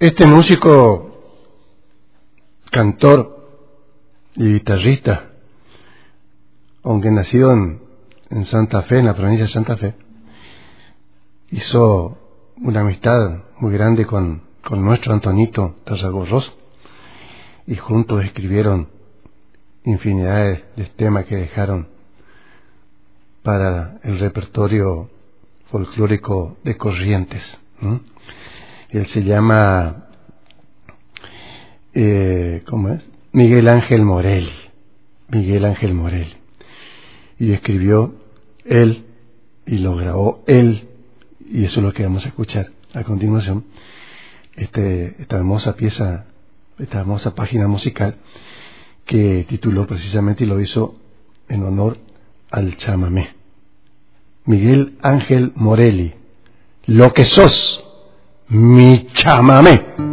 Este músico, cantor y guitarrista, aunque nacido en Santa Fe, en la provincia de Santa Fe, hizo una amistad muy grande con nuestro Antonito Tarragorros, y juntos escribieron infinidad de temas que dejaron para el repertorio folclórico de Corrientes. Él se llama ¿cómo es? Miguel Ángel Morelli, y escribió él y lo grabó él, y eso es lo que vamos a escuchar a continuación. Esta hermosa pieza, esta hermosa página musical que tituló precisamente y lo hizo en honor al chamamé. Miguel Ángel Morelli, lo que sos, mi chamamé.